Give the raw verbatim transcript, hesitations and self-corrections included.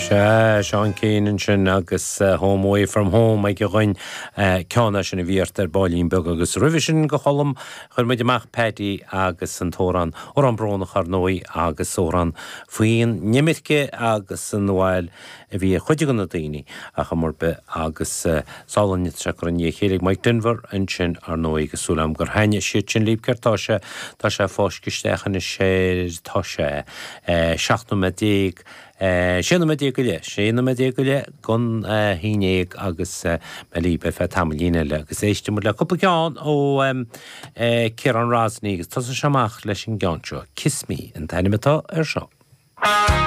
Se Sean Keenan sin agus uh, Home Away From Home ag goin uh, ceanna sin a bhíart ar bálín beg agus rivision go cholam chur muid amach Paddy agus an tóran or an brona charnói agus óran faoin nimitce agus an bhil a bhí chuide gan na daoine a chamór be agus uh, sálan nit sacr an chélig Mike Denver an sin ar nói agus súlam gur haine siad sin líbceart tá se tá se fáiscisteach na sé tá se uh, seachtú me déag Uh, Sinna me déagile, sinna me déagile gon uh, hínéag agus uh, me líbe fe tamlíine le agus éiste mu le cúpa ceán ó um, uh, Ciarán Rásní agus tá sa seamach leis an ceantseo Kiss Me an tainimetá ar seo.